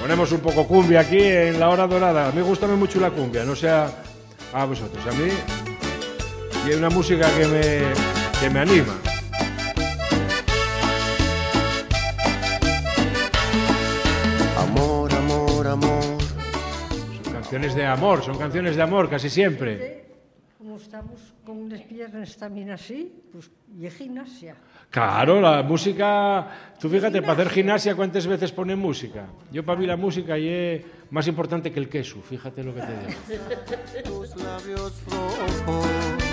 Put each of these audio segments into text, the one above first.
Ponemos un poco cumbia aquí en la hora dorada. A mí gusta mucho la cumbia, no sé a vosotros. A mí y hay una música que me anima. Amor, amor, amor. Son canciones de amor casi siempre. Como estamos con unas piernas también así, pues y gimnasia. Claro, la música, tú fíjate, para hacer gimnasia, ¿cuántas veces ponen música? Yo para mí la música es más importante que el queso, fíjate lo que te digo. Tus labios rojos.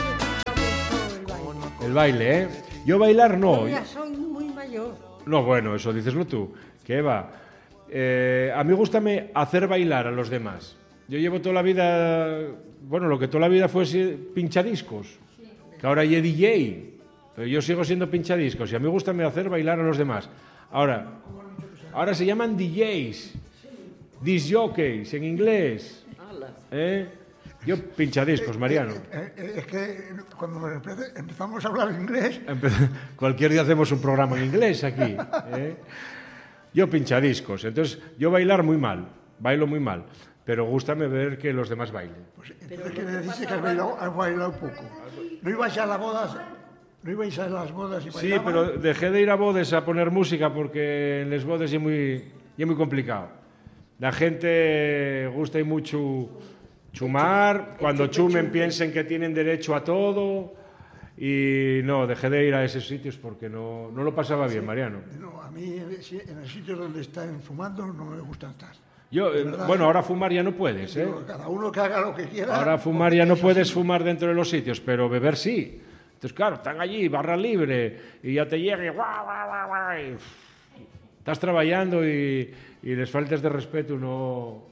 El baile, ¿eh? Yo bailar no. Yo ya soy muy mayor. No, bueno, eso díceslo tú. ¿Qué va? A mí gústame hacer bailar a los demás. Yo llevo toda la vida, bueno, lo que toda la vida fue pinchadiscos, que ahora ya DJ. Pero yo sigo siendo pinchadiscos y a mí me gusta hacer bailar a los demás. Ahora se llaman DJs, disc jockeys en inglés. Yo pinchadiscos, Mariano. Es que cuando empezamos a hablar inglés... Cualquier día hacemos un programa en inglés aquí. Yo pinchadiscos. Entonces, yo bailar muy mal, bailo muy mal. Pero gústame ver que los demás bailen. Pues entonces quiere decir que has bailado poco. ¿No ibais a las bodas? ¿No ibais a las bodas y bailaban? Sí, pero dejé de ir a bodas a poner música porque en las bodas es muy complicado. La gente gusta y mucho chumar, cuando chumen piensen que tienen derecho a todo y no, dejé de ir a esos sitios porque no lo pasaba bien, Mariano. No, a mí en el sitio donde están fumando no me gusta estar. Bueno, ahora fumar ya no puedes, ¿eh? Cada uno que haga lo que quiera. Ahora fumar ya no puedes fumar dentro de los sitios, pero beber sí. Entonces, claro, están allí, barra libre, y ya te llega y guau, guau, guau, guau, y estás trabajando y les faltas de respeto no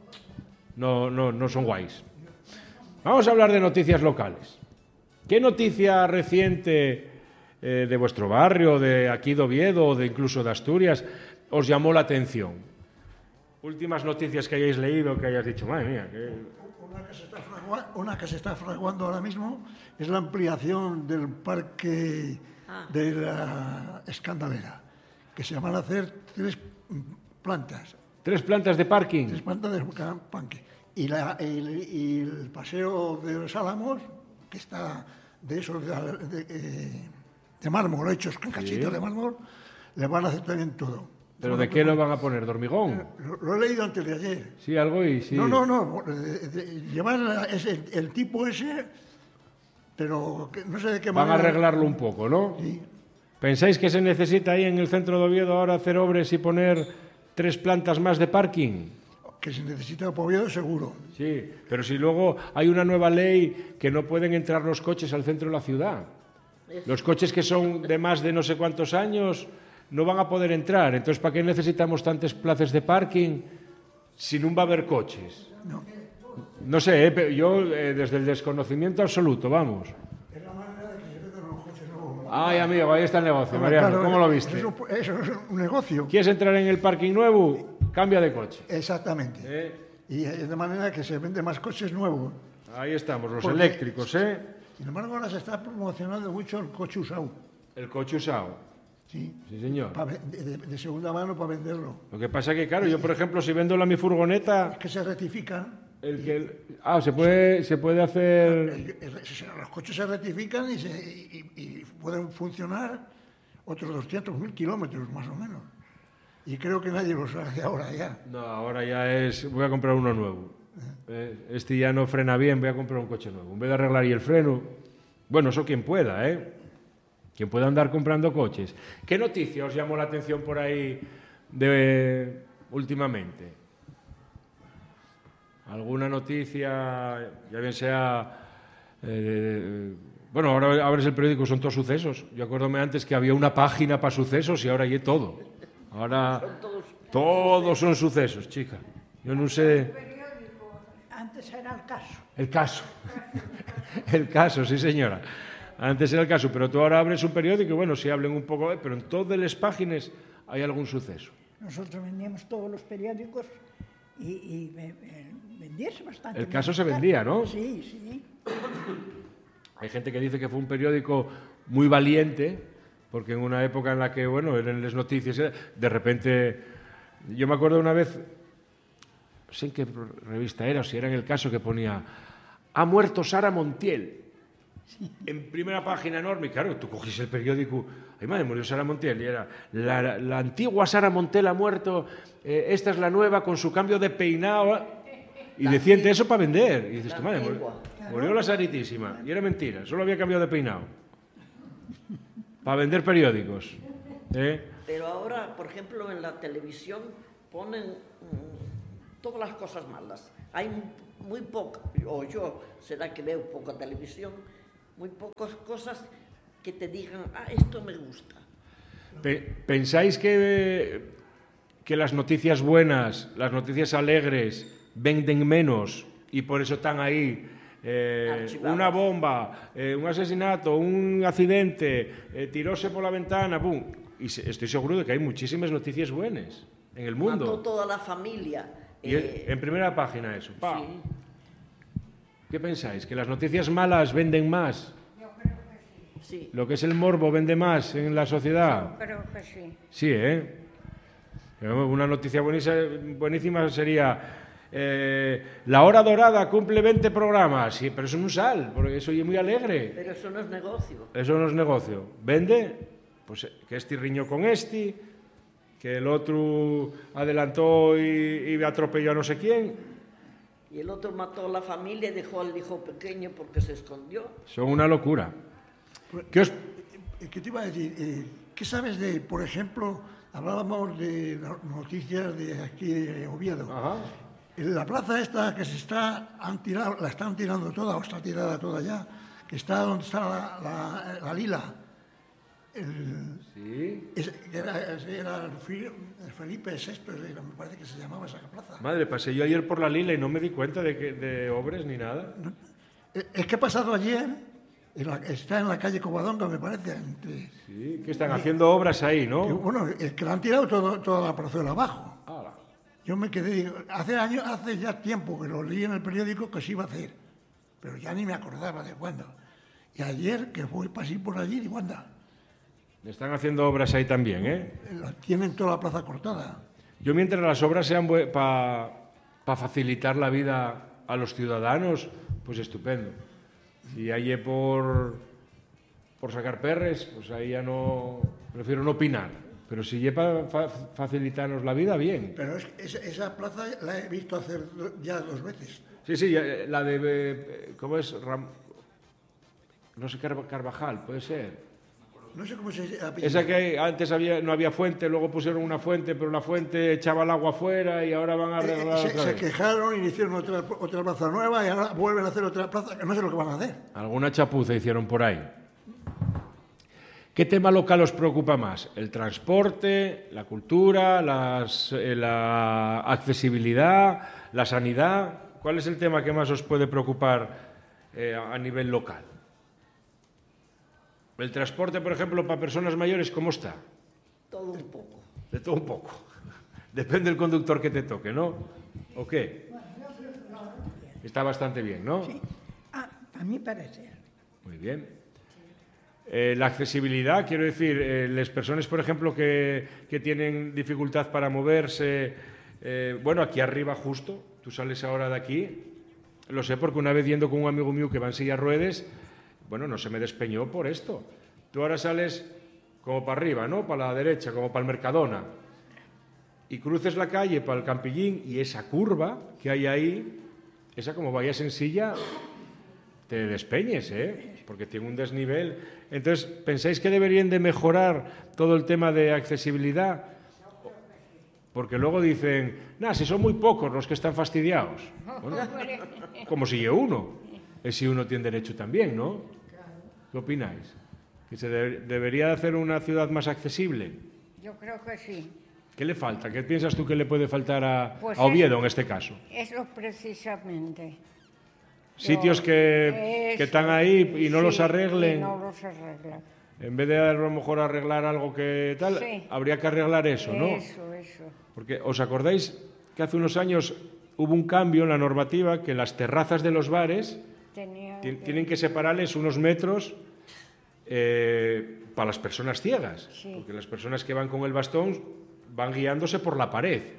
son guays. Vamos a hablar de noticias locales. ¿Qué noticia reciente de vuestro barrio, de aquí de Oviedo o de incluso de Asturias os llamó la atención? Últimas noticias que hayáis leído, que hayas dicho, madre mía, Una que se está fraguando ahora mismo es la ampliación del parque de la Escandalera, que se van a hacer 3 plantas. 3 plantas de parking. 3 plantas de parking. Y el paseo de los Álamos, que está de esos de mármol, hechos con cachitos de mármol, le van a hacer también todo. ¿Pero de qué lo van a poner? ¿De hormigón? Lo he leído antes de ayer. Sí, algo y sí. No. Llevar el tipo ese, pero no sé de qué manera. Van a arreglarlo un poco, ¿no? Sí. ¿Pensáis que se necesita ahí en el centro de Oviedo ahora hacer obras y poner 3 plantas más de parking? Que se necesita para Oviedo, seguro. Sí, pero si luego hay una nueva ley que no pueden entrar los coches al centro de la ciudad. Los coches que son de más de no sé cuántos años no van a poder entrar. Entonces, ¿para qué necesitamos tantas plazas de parking si no va a haber coches? No sé, yo desde el desconocimiento absoluto, vamos. Es la manera de que se venden los coches nuevos. Ay, amigo, ahí está el negocio, Mariano. Claro, ¿Cómo lo viste? Eso es un negocio. ¿Quieres entrar en el parking nuevo? Cambia de coche. Exactamente. Y es de manera que se venden más coches nuevos. Ahí estamos, los eléctricos, ¿eh? Sin embargo, ahora se está promocionando mucho el coche usado. El coche usado. Sí, señor. De segunda mano para venderlo. Lo que pasa que, claro, yo, por ejemplo, si vendo mi furgoneta... Es que se rectifican. Se puede hacer... Los coches se rectifican y pueden funcionar otros 200.000 kilómetros, más o menos. Y creo que nadie los hace ahora ya. No, ahora ya es... Voy a comprar uno nuevo. Este ya no frena bien, voy a comprar un coche nuevo. En vez de arreglar y el freno... Bueno, eso quien pueda, ¿eh? Quien pueda andar comprando coches. ¿Qué noticia os llamó la atención por ahí últimamente? ¿Alguna noticia, ya bien sea... bueno, ahora abres el periódico, son todos sucesos. Yo acuérdome antes que había una página para sucesos y ahora hay todo. Ahora todos son sucesos, chica. Yo no sé... Antes era el caso. El caso. El caso, sí, señora. Antes era el caso, pero tú ahora abres un periódico y, bueno, sí hablen un poco, pero en todas las páginas hay algún suceso. Nosotros vendíamos todos los periódicos y vendíase bastante. El caso se vendía, ¿no? Sí. Hay gente que dice que fue un periódico muy valiente, porque en una época en la que, bueno, eran las noticias, de repente... Yo me acuerdo una vez no sé en qué revista era, o si era en El Caso, que ponía ha muerto Sara Montiel. En primera página enorme, y claro, tú cogís el periódico, ay madre, murió Sara Montiel, y era la antigua Sara Montiel ha muerto, esta es la nueva con su cambio de peinado, y decían eso para vender, y dices tú, madre, murió la Saritísima, y era mentira, solo había cambiado de peinado, para vender periódicos. Pero ahora, por ejemplo, en la televisión ponen todas las cosas malas. Hay muy poca, o yo, será que veo poca televisión, muy pocas cosas que te digan, esto me gusta. ¿Pensáis que las noticias buenas, las noticias alegres, venden menos y por eso están ahí? Una bomba, un asesinato, un accidente, tiróse por la ventana, ¡pum! Y estoy seguro de que hay muchísimas noticias buenas en el mundo. Mató toda la familia. Y en primera página eso. ¡Pah! Sí. ¿Qué pensáis? ¿Que las noticias malas venden más? Yo creo que sí. Sí. ¿Lo que es el morbo vende más en la sociedad? Yo creo que sí. Sí, ¿eh? Una noticia buenísima sería La Hora Dorada cumple 20 programas. Sí, pero eso no sale, porque eso es muy alegre. Pero eso no es negocio. Eso no es negocio. ¿Vende? Pues que este riñó con este, que el otro adelantó y atropelló a no sé quién. Y el otro mató a la familia y dejó al hijo pequeño porque se escondió. Son una locura. ¿Qué te iba a decir? ¿Qué sabes de, por ejemplo, hablábamos de noticias de aquí de Oviedo? Ajá. En la plaza esta que la están tirando toda, o está tirada toda ya, que está donde está la Lila. Sí. Era Felipe VI, me parece que se llamaba esa plaza. Madre, pasé yo ayer por la Lila y no me di cuenta de obras ni nada. Es que he pasado ayer, está en la calle Covadonga, me parece. Sí, que están haciendo obras ahí, ¿no? Bueno, es que la han tirado toda la parcela abajo. Ala. Yo me quedé, digo, hace ya tiempo que lo leí en el periódico que se iba a hacer, pero ya ni me acordaba de cuándo. Y ayer que pasé por allí, digo, anda, Están haciendo obras ahí también, ¿eh? tienen toda la plaza cortada. Yo mientras las obras sean para facilitar la vida a los ciudadanos, pues estupendo. Si hay por sacar perres, pues ahí ya no, prefiero no opinar. Pero si lleva facilitarnos la vida, bien. Pero esa plaza la he visto hacer ya 2 veces. Sí, la de, ¿cómo es? No sé, Carvajal, puede ser. No sé cómo se llama. Esa que antes no había fuente, luego pusieron una fuente, pero la fuente echaba el agua afuera y ahora van a arreglar otra Se vez. quejaron y hicieron otra plaza nueva y ahora vuelven a hacer otra plaza, que no sé lo que van a hacer. Alguna chapuza hicieron por ahí. ¿Qué tema local os preocupa más? ¿El transporte, la cultura, la accesibilidad, la sanidad? ¿Cuál es el tema que más os puede preocupar a nivel local? El transporte, por ejemplo, para personas mayores, ¿cómo está? Todo un poco. De todo un poco. Depende del conductor que te toque, ¿no? ¿O qué? Está bastante bien, ¿no? Sí. A mi parecer. Muy bien. La accesibilidad, quiero decir, las personas, por ejemplo, que tienen dificultad para moverse, bueno, aquí arriba justo, tú sales ahora de aquí, lo sé porque una vez yendo con un amigo mío que va en silla de ruedas, bueno, no se me despeñó por esto. Tú ahora sales como para arriba, ¿no? Para la derecha, como para el Mercadona, y cruces la calle para el Campillín y esa curva que hay ahí, esa como vayas en silla, te despeñes, ¿eh? Porque tiene un desnivel. Entonces, ¿pensáis que deberían de mejorar todo el tema de accesibilidad? Porque luego dicen, si son muy pocos los que están fastidiados. Bueno, como si yo uno. Es si uno tiene derecho también, ¿no? ¿Qué opináis? ¿Que se debería hacer una ciudad más accesible? Yo creo que sí. ¿Qué le falta? ¿Qué piensas tú que le puede faltar Pues a Oviedo en este caso? Eso precisamente. Sitios que están ahí y no los arreglen. Y no los arreglan. En vez de a lo mejor arreglar algo que tal, Sí. habría que arreglar eso, ¿no? Eso. Porque ¿os acordáis que hace unos años hubo un cambio en la normativa que las terrazas de los bares tienen que separarles unos metros para las personas ciegas? Sí. Porque las personas que van con el bastón van guiándose por la pared.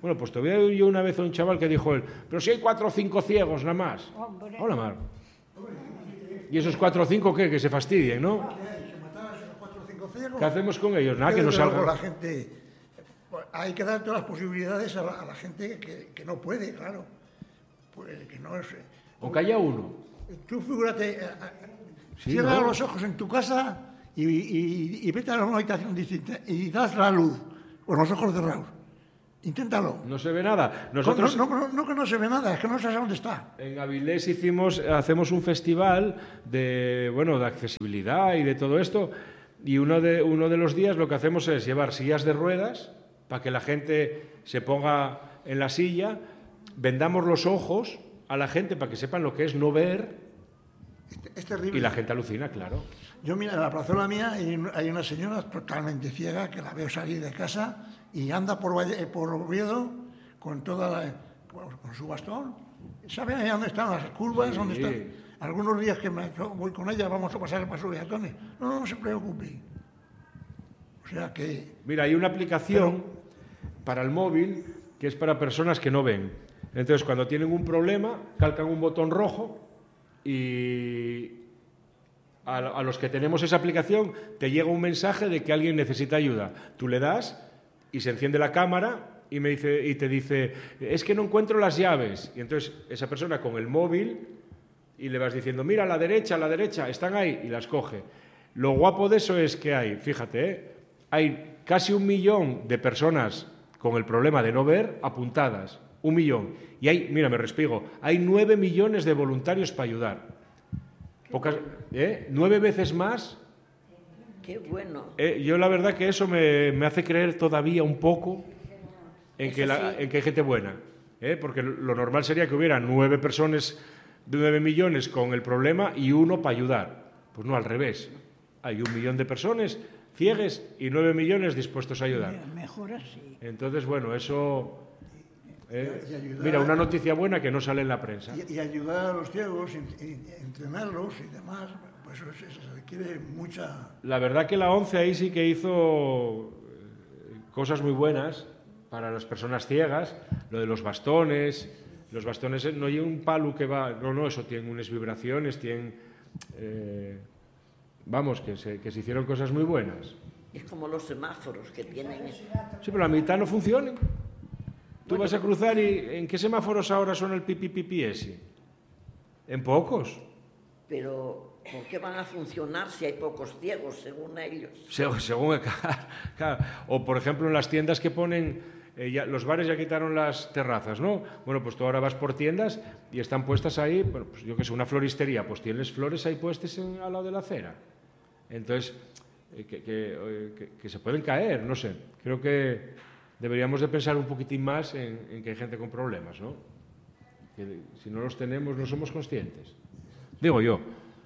Bueno, pues todavía oí yo una vez a un chaval que dijo él, pero si hay 4 o 5 ciegos nada más. Hombre. Hola, Mar. ¿Y esos 4 o 5 qué? Que se fastidien, ¿no? Se mataron esos 4 o 5 ciegos. ¿Qué hacemos con ellos? Nada, que Desde nos luego salgan. la gente, hay que dar todas las posibilidades a la gente que no puede, claro. Pues que no es... Aunque haya uno. Tú figúrate, Sí, cierra ¿no? los ojos en tu casa y vete a una habitación distinta y das la luz con los ojos cerrados. Inténtalo. No se ve nada. Nosotros No que no se ve nada, es que no sabes dónde está. en Avilés hacemos un festival de accesibilidad y de todo esto, y uno de los días lo que hacemos es llevar sillas de ruedas para que la gente se ponga en la silla, vendamos los ojos a la gente para que sepan lo que es no ver, Es terrible. y la gente alucina, claro. Yo, mira, en la plazuela mía hay una señora totalmente ciega que la veo salir de casa y anda por Oviedo con con su bastón. ¿Sabe ahí dónde están las curvas? Sí. ¿Dónde están? Algunos días que voy con ella vamos a pasar el paso de Viatones. No se preocupe. O sea que... Mira, hay una aplicación para el móvil que es para personas que no ven. Entonces, cuando tienen un problema, calcan un botón rojo y a los que tenemos esa aplicación te llega un mensaje de que alguien necesita ayuda. Tú le das y se enciende la cámara y te dice, es que no encuentro las llaves. Y entonces esa persona con el móvil y le vas diciendo, mira, a la derecha, están ahí, y las coge. Lo guapo de eso es que fíjate, hay casi 1 millón de personas con el problema de no ver apuntadas. 1 millón. Y mira, me respigo, hay 9 millones de voluntarios para ayudar. 9 veces más. Qué bueno. Yo la verdad que eso me hace creer todavía un poco en que hay gente buena. Porque lo normal sería que hubiera 9 personas de 9 millones con el problema y uno para ayudar. Pues no, al revés. Hay 1 millón de personas ciegues y 9 millones dispuestos a ayudar. Mejor así. Entonces, bueno, eso... Y ayudar- mira, una noticia buena que no sale en la prensa. Y ayudar a los ciegos, entrenarlos y demás, pues eso se requiere mucha... La verdad que la ONCE ahí sí que hizo cosas muy buenas para las personas ciegas, lo de los bastones no hay un palo que va, no, eso tiene unas vibraciones, tienen, que se hicieron cosas muy buenas. Es como los semáforos que tienen. Sí, pero la mitad no funcionan. Tú vas a cruzar y ¿en qué semáforos ahora son el pipi ese? En pocos. Pero, ¿por qué van a funcionar si hay pocos ciegos, según ellos? Según claro. O, por ejemplo, en las tiendas que ponen... los bares ya quitaron las terrazas, ¿no? Bueno, pues tú ahora vas por tiendas y están puestas ahí, bueno, pues yo que sé, una floristería, pues tienes flores ahí puestas al lado de la acera. Entonces, que se pueden caer, no sé. Creo que deberíamos de pensar un poquitín más en que hay gente con problemas, ¿no? Que si no los tenemos, no somos conscientes. Digo yo.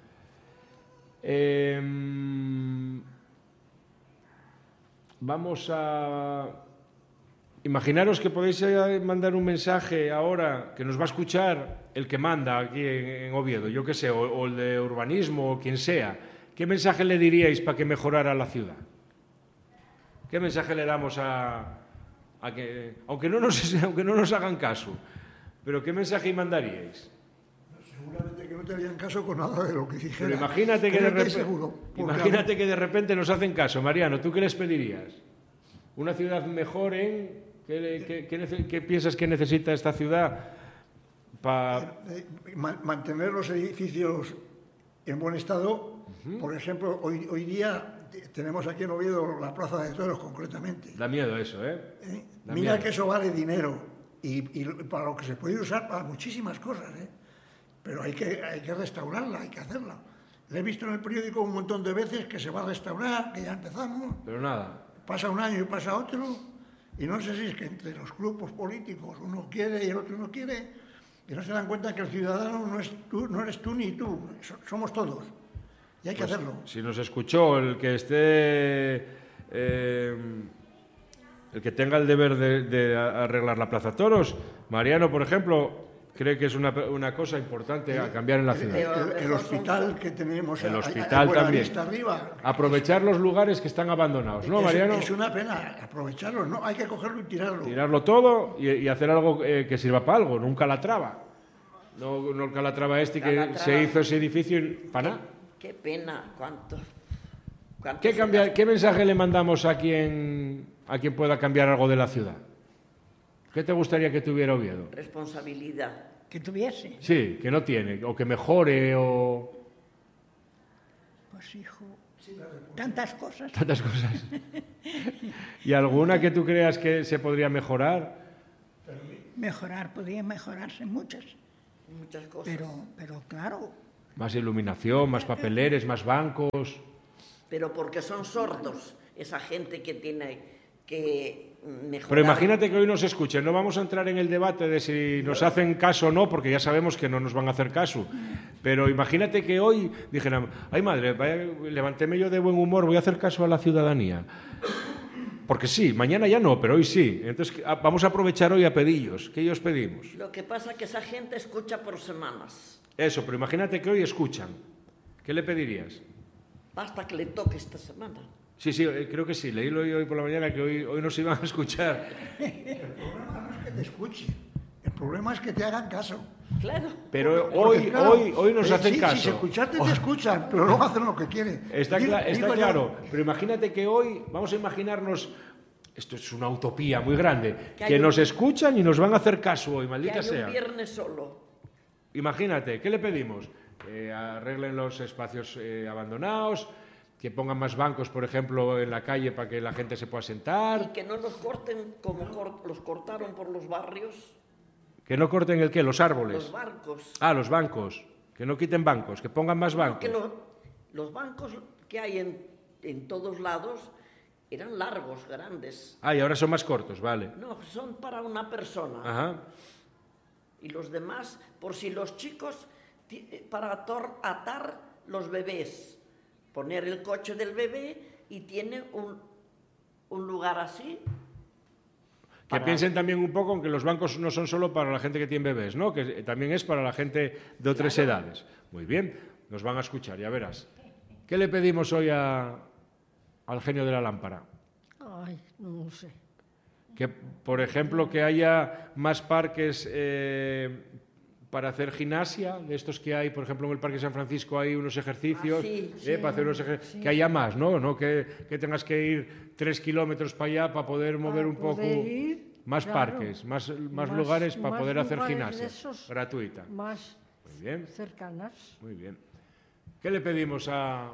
Vamos a... Imaginaros que podéis mandar un mensaje ahora que nos va a escuchar el que manda aquí en Oviedo, yo qué sé, o el de urbanismo, o quien sea. ¿Qué mensaje le diríais para que mejorara la ciudad? ¿Qué mensaje le damos a que, aunque no nos hagan caso, pero qué mensaje mandaríais? Seguramente que no te harían caso con nada de lo que dijera. Pero imagínate que de repente nos hacen caso. Mariano, ¿tú qué les pedirías? ¿Una ciudad mejor en...? ¿Qué piensas que necesita esta ciudad para...? Mantener los edificios en buen estado. Por ejemplo, hoy día tenemos aquí en Oviedo la Plaza de Toros, concretamente. Da miedo eso, ¿eh? Da Mira miedo. que eso vale dinero y para lo que se puede usar para muchísimas cosas, ¿eh? Pero hay que restaurarla, hay que hacerla. Le he visto en el periódico un montón de veces que se va a restaurar, que ya empezamos. Pero nada. Pasa un año y pasa otro, y no sé si es que entre los grupos políticos uno quiere y el otro no quiere, y no se dan cuenta que el ciudadano no eres tú ni tú, somos todos, y hay que hacerlo. Si nos escuchó el que esté... el que tenga el deber de arreglar la Plaza Toros, Mariano, por ejemplo, cree que es una cosa importante a cambiar en la ciudad. El hospital que tenemos El hospital a también. vista arriba. Aprovechar los lugares que están abandonados, ¿no, Mariano? Es una pena aprovecharlo, no, hay que cogerlo y tirarlo. Tirarlo todo y hacer algo que sirva para algo, no un Calatrava. No el Calatrava que Calatrava. se hizo ese edificio para nada. Qué pena, cuánto ¿Qué mensaje le mandamos a quien pueda cambiar algo de la ciudad? ¿Qué te gustaría que tuviera Oviedo? responsabilidad. Que tuviese. Sí, que no tiene, o que mejore, o Pues hijo, tantas cosas. tantas cosas. ¿Y alguna que tú creas que se podría mejorar? Mejorar, podían mejorarse muchas. Muchas cosas. Pero claro, Más iluminación, más papeleres, más bancos. Pero porque son sordos esa gente que tiene que mejorar. Pero imagínate que hoy nos escuchen, no vamos a entrar en el debate de si nos hacen caso o no, porque ya sabemos que no nos van a hacer caso. Pero imagínate que hoy dijeran, ay madre, levantéme yo de buen humor, voy a hacer caso a la ciudadanía. Porque sí, mañana ya no, pero hoy sí. Entonces vamos a aprovechar hoy a pedillos. ¿Qué ellos pedimos? Lo que pasa es que esa gente escucha por semanas. Eso, pero imagínate que hoy escuchan. ¿Qué le pedirías? Basta que le toque esta semana. Sí, creo que sí. Leílo hoy por la mañana que hoy nos iban a escuchar. El problema no es que te escuchen, el problema es que te hagan caso. Claro. Pero Porque, claro, hoy nos hacen sí, caso. Si escucharte te escuchan, pero luego hacen lo que quieren. Está Digo yo, claro, pero imagínate que hoy vamos a imaginarnos, esto es una utopía muy grande, que nos escuchan y nos van a hacer caso hoy, Que maldita hay sea. un viernes solo. Imagínate, ¿qué le pedimos? Arreglen los espacios abandonados, que pongan más bancos, por ejemplo, en la calle para que la gente se pueda Y sentar, que no los corten como los cortaron por los barrios, que no corten el qué, los árboles. los barcos. Ah, los bancos, que no quiten bancos, que pongan más bancos. Que los bancos que hay en todos lados eran largos, grandes. Ah, y ahora son más cortos, vale. No, son para una persona. Ajá. Y los demás, por si los chicos, para atar los bebés, poner el coche del bebé y tiene un lugar así. Que piensen también un poco en que los bancos no son solo para la gente que tiene bebés, ¿no? Que también es para la gente de otras edades. Muy bien, nos van a escuchar, ya verás. ¿Qué le pedimos hoy al genio de la lámpara? Ay, non sei. Que, por ejemplo, que haya más parques para hacer gimnasia, de estos que hay, por ejemplo, en el Parque San Francisco hay unos ejercicios, para hacer unos que haya más, ¿no? No que tengas que ir 3 kilómetros para allá para poder mover un poco. Más claro, parques, más lugares para más poder hacer lugares gimnasia de esos gratuita. Más Muy bien, cercanas. muy bien. ¿Qué le pedimos a...?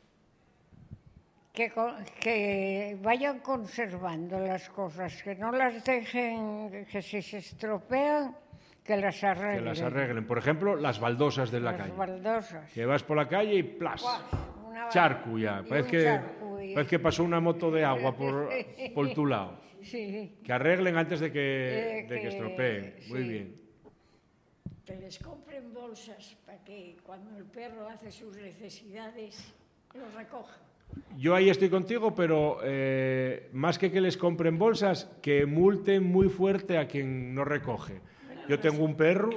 Que vayan conservando las cosas, que no las dejen, que si se estropean, que las arreglen. Que las arreglen. Por ejemplo, las baldosas de la Las calle. baldosas. Que vas por la calle y ¡plas! Una- Charco ya. y Parece un que, charco y- parece que pasó una moto de agua por tu lado. Sí, Que arreglen antes de que estropeen. Muy sí. bien. Que les compren bolsas para que cuando el perro hace sus necesidades los recoja. Yo ahí estoy contigo, pero más que les compren bolsas, que multen muy fuerte a quien no recoge. Yo tengo un perro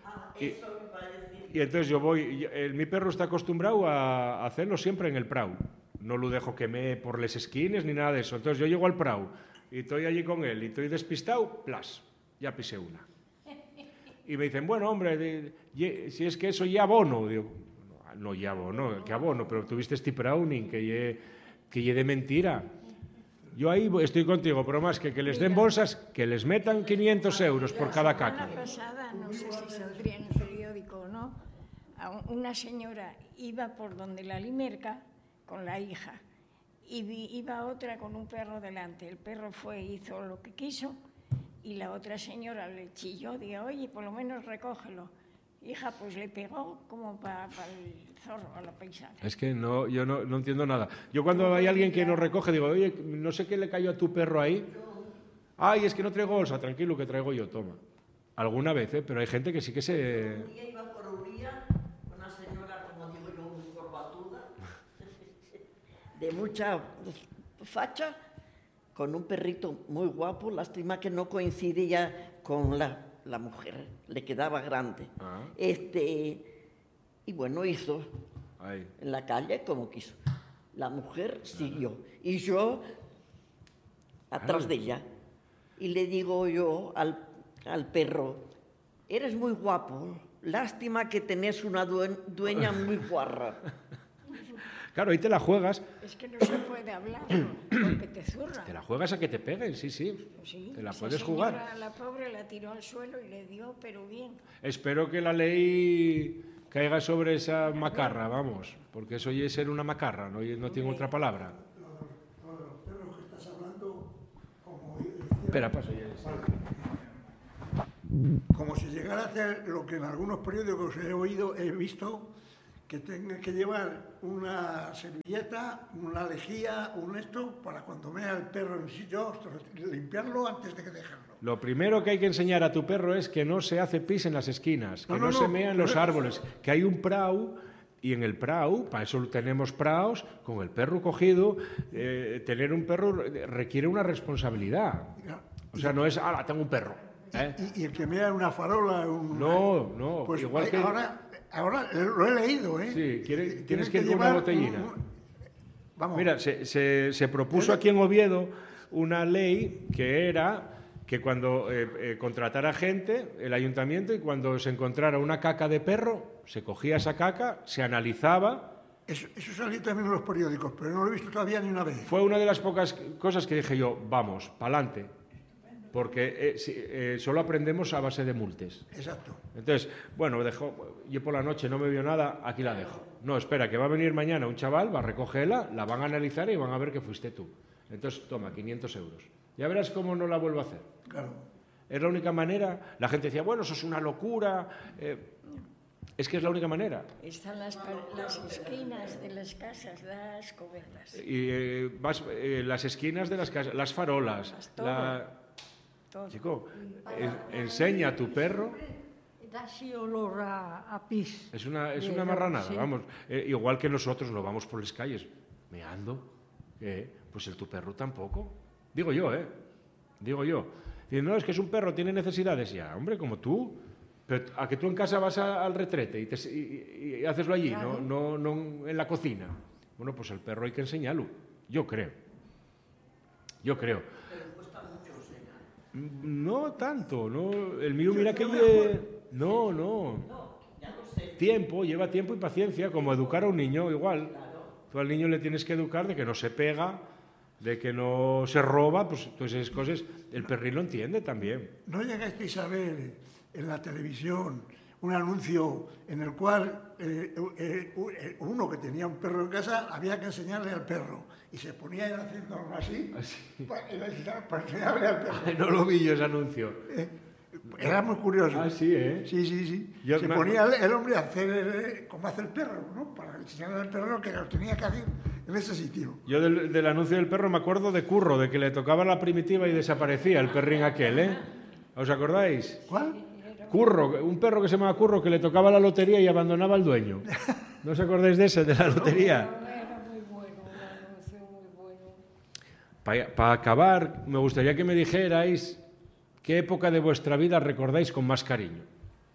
y entonces yo voy... mi perro está acostumbrado a hacerlo siempre en el prau. No lo dejo que me por les esquines ni nada de eso. Entonces yo llego al prau y estoy allí con él y estoy despistado, ¡plas! Ya pisé una. Y me dicen, bueno, hombre, si es que eso ya abono. Digo, no ya abono, que abono, pero tuviste este Browning, que ye de mentira. Yo ahí estoy contigo, pero más que les den bolsas, que les metan 500 euros por cada La caca. semana pasada, no sé si saldría en el periódico o no, una señora iba por donde la Limerca con la hija y iba otra con un perro delante. El perro fue e hizo lo que quiso y la otra señora le chilló, dijo, oye, por lo menos recógelo. Hija, pues le pegó como para el zorro, a la paisana. Es que no, yo no entiendo nada. Yo cuando hay alguien que nos recoge, digo, oye, no sé qué le cayó a tu perro ahí. Ay, es que no traigo bolsa, tranquilo, que traigo yo, toma. Alguna vez, pero hay gente que sí que se... Un día iba por Uría, una señora, como digo yo, muy corbatuda, de mucha facha, con un perrito muy guapo, lástima que no coincidía con la mujer, le quedaba grande. Ah. Y bueno, hizo Ahí. en la calle como quiso. La mujer siguió y yo atrás de ella. Y le digo yo al perro, eres muy guapo, lástima que tenés una dueña muy guarra. Claro, ahí te la juegas. Es que no se puede hablar, porque te zurra. Te la juegas a que te peguen, sí, sí. Sí, Te la esa puedes señora, jugar. La pobre la tiró al suelo y le dio, pero bien. Espero que la ley caiga sobre esa macarra, vamos, porque eso ya es ser una macarra, no tengo otra palabra. Lo de los perros que estás hablando, Espera, paso ya. como si llegara a hacer lo que en algunos periódicos he visto, que tenga que llevar una servilleta, una lejía, un esto, para cuando vea el perro en sitio, limpiarlo antes de que dejarlo. Lo primero que hay que enseñar a tu perro es que no se hace pis en las esquinas, que no se mea en los árboles, que hay un prau, y en el prau, para eso tenemos praus, con el perro cogido, tener un perro requiere una responsabilidad. O sea, no es, ¡hala, tengo un perro! Y el que mea en una farola... No, pues igual que... Ahora lo he leído, ¿eh? Sí, tienes que ir con una botellina. Vamos. Mira, se propuso aquí en Oviedo una ley que era que cuando contratara gente, el ayuntamiento, y cuando se encontrara una caca de perro, se cogía esa caca, se analizaba. Eso salió también en los periódicos, pero no lo he visto todavía ni una vez. Fue una de las pocas cosas que dije yo, vamos, pa'lante, porque solo aprendemos a base de multes. Exacto. Entonces, bueno, yo por la noche no me vio nada, aquí la dejo. No, espera, que va a venir mañana un chaval, va a recogerla, la van a analizar y van a ver que fuiste tú. Entonces, toma, 500 euros. Ya verás cómo no la vuelvo a hacer. Claro. Es la única manera. La gente decía, bueno, eso es una locura. Es que es la única manera. Están las esquinas de las casas, las cobertas. Y las esquinas de las casas, las farolas. Todo. Chico, enseña a tu perro. Da así olor a pis. Es una marranada, sí. vamos. Igual que nosotros lo vamos por las calles meando. Pues tu perro tampoco. Digo yo, ¿eh? Digo yo. Dicen, no, es que es un perro, tiene necesidades. Ya, hombre, como tú. Pero a que tú en casa vas al retrete y haceslo allí, Claro. no en la cocina. Bueno, pues al perro hay que enseñarlo. Yo creo. Pero cuesta mucho enseñar. No tanto, no. El mío, mira que... No. Ya lo sé. Lleva tiempo y paciencia, como educar a un niño, igual. Tú al niño le tienes que educar de que no se pega, de que no se roba, pues todas esas cosas. El perrín lo entiende también. ¿No llegasteis a ver en la televisión un anuncio en el cual uno que tenía un perro en casa había que enseñarle al perro? Y se ponía él haciendo algo así, para enseñarle al perro. Ay, no lo vi yo ese anuncio. Era muy curioso. Ah, sí, ¿eh? Sí. Yo Se me- ponía el hombre a hacer como hace el perro, ¿no? Para enseñarle al perro que lo tenía que hacer en ese sitio. Yo del anuncio del perro me acuerdo de Curro, de que le tocaba la primitiva y desaparecía el perrín aquel, ¿eh? ¿Os acordáis? ¿Cuál? Curro, un perro que se llamaba Curro que le tocaba la lotería y abandonaba al dueño. ¿No os acordáis de ese, de la lotería? Era muy bueno, un anuncio muy bueno. Para acabar, me gustaría que me dijerais qué época de vuestra vida recordáis con más cariño.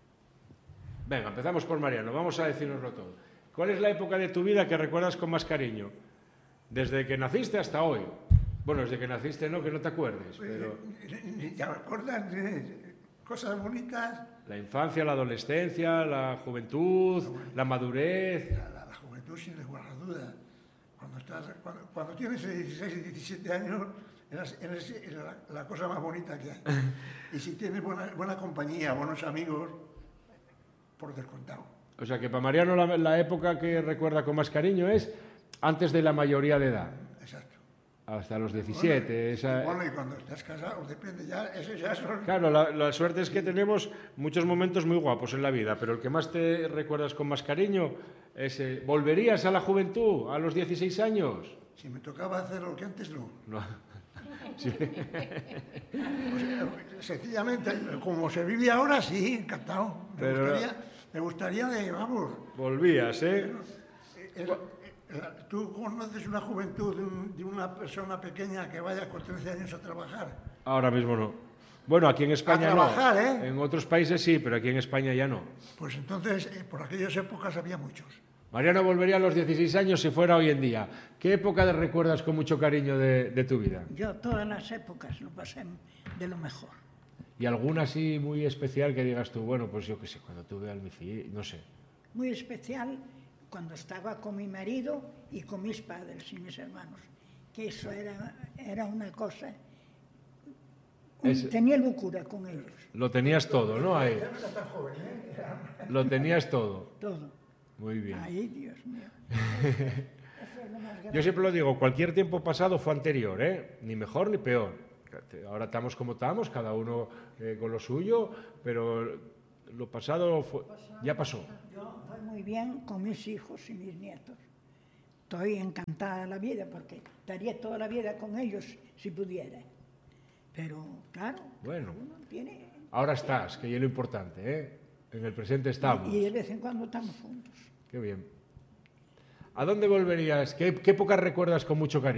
Venga, empezamos por Mariano, vamos a decirnoslo todo. ¿Cuál es la época de tu vida que recuerdas con más cariño? Desde que naciste hasta hoy. Bueno, desde que naciste no, que no te acuerdes, pero ¿Ya recuerdan cosas bonitas? la infancia, la adolescencia, la juventud, la madurez. La juventud, sin lugar a dudas. Cuando tienes 16 y 17 años, eres la cosa más bonita que hay. Y si tienes buena compañía, buenos amigos, por descontado. O sea que para Mariano la época que recuerda con más cariño es antes de la mayoría de edad, Exacto. hasta los 17. Bueno, y cuando estás casado, depende ya, eso ya son... Claro, la suerte es que tenemos muchos momentos muy guapos en la vida, pero el que más te recuerdas con más cariño es... ¿Volverías a la juventud a los 16 años? Si me tocaba hacer lo que antes no. No. Sí. O sea, sencillamente, como se vive ahora, sí, encantado. Me gustaría vamos... Volvías, ¿eh? ¿Tú conoces una juventud de una persona pequeña que vaya con 13 años a trabajar? Ahora mismo no. Bueno, aquí en España trabajar, no. ¿eh? En otros países sí, pero aquí en España ya no. Pues entonces, por aquellas épocas había muchos. Mariano volvería a los 16 años si fuera hoy en día. ¿Qué época recuerdas con mucho cariño de tu vida? Yo todas las épocas lo pasé de lo mejor. ¿Y alguna así muy especial que digas tú, bueno, pues yo qué sé, cuando tuve al mi no sé? Muy especial cuando estaba con mi marido y con mis padres y mis hermanos, que eso era una cosa... Tenía locura con ellos. Lo tenías todo, ¿no? Ahí. Lo tenías todo. Todo. Muy bien. Ay, Dios mío. Yo siempre lo digo, cualquier tiempo pasado fue anterior, ¿eh? Ni mejor ni peor. Ahora estamos como estamos, cada uno con lo suyo, pero lo pasado ya pasó. Yo estoy muy bien con mis hijos y mis nietos. Estoy encantada de la vida porque estaría toda la vida con ellos si pudiera. Pero, claro, bueno, uno tiene... Ahora estás, que es lo importante, ¿eh? En el presente estamos. Y de vez en cuando estamos juntos. Qué bien. ¿A dónde volverías? ¿Qué época recuerdas con mucho cariño?